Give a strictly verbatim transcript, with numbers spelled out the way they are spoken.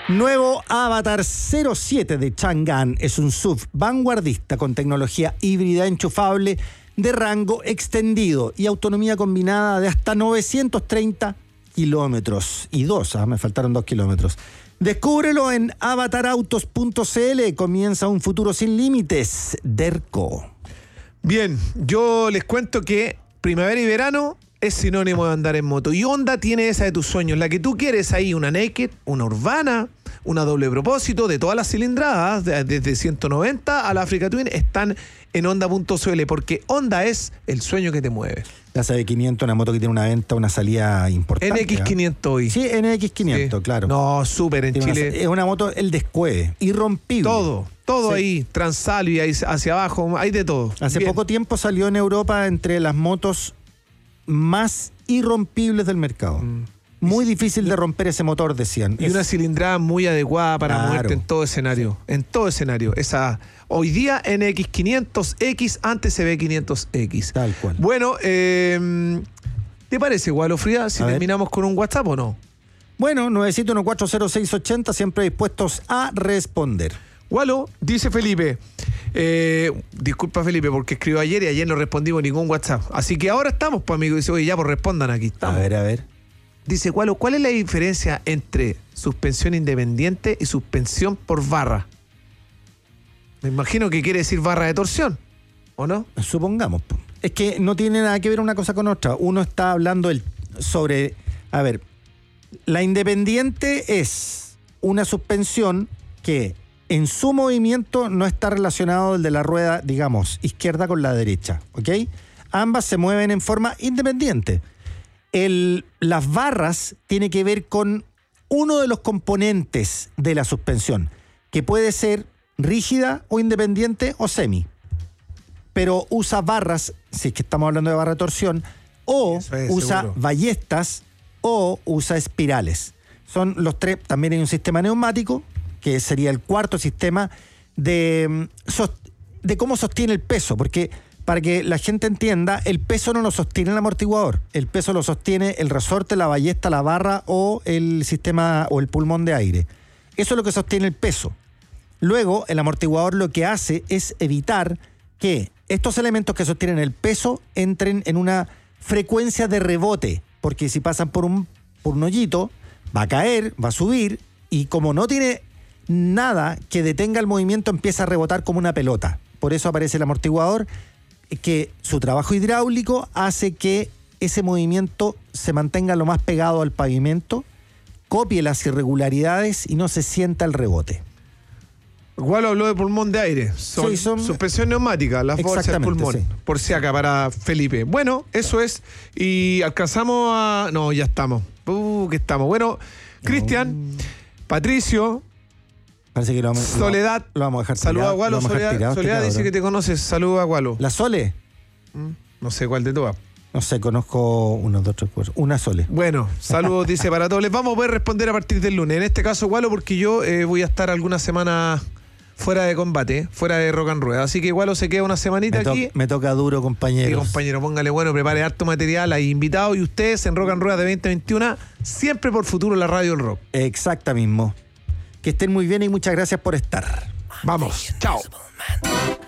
Nuevo Avatar cero siete de Chang'an es un S U V vanguardista con tecnología híbrida enchufable de rango extendido y autonomía combinada de hasta novecientos treinta kilómetros. Y dos, ah, me faltaron dos kilómetros. Descúbrelo en avatar autos punto c l. Comienza un futuro sin límites. Derco. Bien, yo les cuento que primavera y verano es sinónimo de andar en moto. Y Honda tiene esa de tus sueños, la que tú quieres ahí, una Naked, una Urbana, una doble propósito, de todas las cilindradas, desde ciento noventa a la Africa Twin, están en honda punto c l, porque Honda es el sueño que te mueve. La C B quinientos, una moto que tiene una venta, una salida importante. N X quinientos hoy. Sí, N X quinientos, sí. Claro. No, súper en tiene Chile. Una, es una moto, el descueve, irrompible. Todo, todo sí. ahí, Transalvia, hacia abajo, hay de todo. Hace Bien. poco tiempo salió en Europa entre las motos más irrompibles del mercado. Mm. Muy difícil de romper ese motor, decían. Y es... una cilindrada muy adecuada para claro. moverte en todo escenario. Sí. En todo escenario. Esa, hoy día N X quinientos X, antes C B quinientos X. Tal cual. Bueno, eh, ¿te parece, Gualo Fría, si a terminamos ver. con un WhatsApp o no? Bueno, nueve siete uno cuatro cero seis ocho cero, siempre dispuestos a responder. Gualo, dice Felipe, eh, disculpa Felipe porque escribió ayer y ayer no respondimos ningún WhatsApp. Así que ahora estamos, pues amigo, dice, oye, ya pues respondan, aquí estamos. A ver, a ver. Dice, Gualo, ¿cuál es la diferencia entre suspensión independiente y suspensión por barra? Me imagino que quiere decir barra de torsión, ¿o no? Supongamos. Es que no tiene nada que ver una cosa con otra. Uno está hablando el, sobre... A ver, la independiente es una suspensión que en su movimiento no está relacionado el de la rueda, digamos, izquierda con la derecha, ¿ok? Ambas se mueven en forma independiente. El, las barras tiene que ver con uno de los componentes de la suspensión, que puede ser rígida o independiente o semi. Pero usa barras, si es que estamos hablando de barra de torsión, o es, usa seguro. ballestas o usa espirales. Son los tres. También hay un sistema neumático, que sería el cuarto sistema de, de cómo sostiene el peso, porque para que la gente entienda, el peso no lo sostiene el amortiguador, el peso lo sostiene el resorte, la ballesta, la barra o el sistema o el pulmón de aire. Eso es lo que sostiene el peso. Luego, el amortiguador lo que hace es evitar que estos elementos que sostienen el peso entren en una frecuencia de rebote, porque si pasan por un, por un hoyito, va a caer, va a subir, y como no tiene nada que detenga el movimiento, empieza a rebotar como una pelota. Por eso aparece el amortiguador, que su trabajo hidráulico hace que ese movimiento se mantenga lo más pegado al pavimento, copie las irregularidades y no se sienta el rebote. Gualo habló de pulmón de aire. Son, sí, son... suspensión neumática, las bolsas del pulmón. Sí. Por si acá para Felipe. Bueno, eso es. Y alcanzamos a... No, ya estamos. Uh, que estamos. Bueno, Cristian, no. Patricio... Parece que lo vamos, Soledad. Lo, lo vamos a dejar Saluda a Gualo. Soledad, tirado, Soledad tirado, dice bro. que te conoces. Saluda a Gualo. ¿La Sole? Mm, no sé cuál de todas. No sé, conozco uno, dos, tres, cuatro. Una Sole. Bueno, saludos, dice para todos. Les vamos a poder responder a partir del lunes. En este caso, Gualo, porque yo eh, voy a estar algunas semanas fuera de combate, fuera de Rock and Rueda. Así que Gualo se queda una semanita me to- aquí. Me toca duro, compañero. Sí, compañero, póngale bueno, prepare harto material. Hay invitados y ustedes en Rock and Rueda de veinte veintiuno, siempre por Futuro, la radio del rock. Exacta mismo. Que estén muy bien y muchas gracias por estar. Vamos, chao.